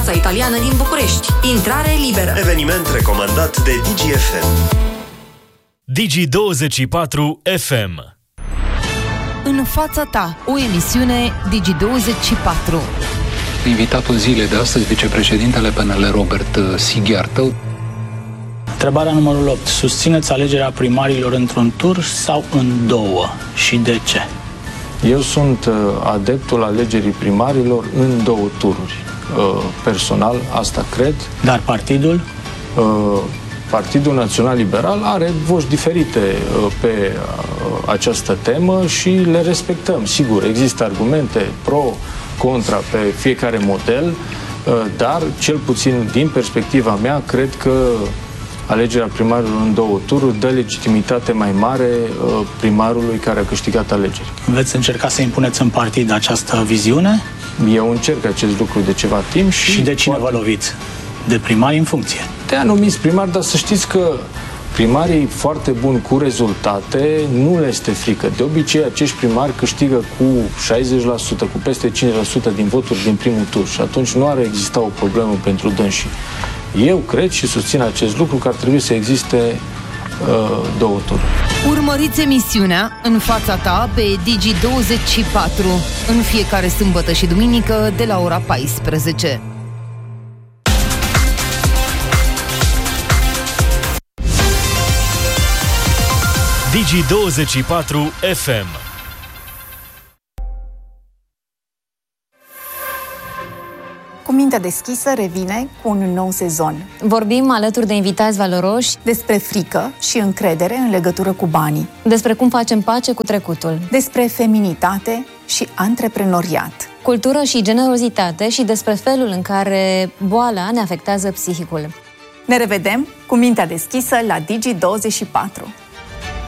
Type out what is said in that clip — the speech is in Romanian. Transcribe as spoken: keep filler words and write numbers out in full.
Piața Italiană din București. Intrare liberă. Eveniment recomandat de Digi F M. Digi douăzeci și patru F M. În fața ta, o emisiune Digi douăzeci și patru. Invitatul zilei de astăzi, vicepreședintele P N L, Robert Sighiartă. Întrebarea numărul opt. Susțineți alegerea primarilor într-un tur sau în două? Și de ce? Eu sunt adeptul alegerii primarilor în două tururi. Personal, asta cred. Dar partidul? Partidul Național Liberal are voci diferite pe această temă și le respectăm. Sigur, există argumente pro, contra pe fiecare model, dar, cel puțin din perspectiva mea, cred că alegerea primarilor în două tururi dă legitimitate mai mare primarului care a câștigat alegeri. Veți încerca să impuneți în partid această viziune? Eu încerc acest lucru de ceva timp și... Și de cine poate... vă loviți? De primari în funcție? De anumiți primari, dar să știți că primarii foarte buni cu rezultate nu le este frică. De obicei, acești primari câștigă cu șaizeci la sută, cu peste cincizeci la sută din voturi din primul tur și atunci nu ar exista o problemă pentru dânsii. Eu cred și susțin acest lucru că ar trebui să existe uh, două tururi. Urmăriți emisiunea În fața ta pe Digi douăzeci și patru în fiecare sâmbătă și duminică de la ora paisprezece. Digi douăzeci și patru F M. Cu mintea deschisă revine cu un nou sezon. Vorbim alături de invitați valoroși despre frică și încredere în legătură cu banii. Despre cum facem pace cu trecutul. Despre feminitate și antreprenoriat. Cultură și generozitate și despre felul în care boala ne afectează psihicul. Ne revedem cu mintea deschisă la Digi douăzeci și patru.